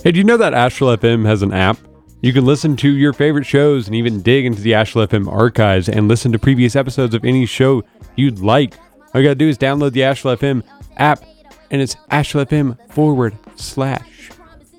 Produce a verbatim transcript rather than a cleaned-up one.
Hey, do you know that Asheville F M has an app? You can listen to your favorite shows and even dig into the Asheville F M archives and listen to previous episodes of any show you'd like. All you gotta do is download the Asheville F M app, and it's Asheville F M forward slash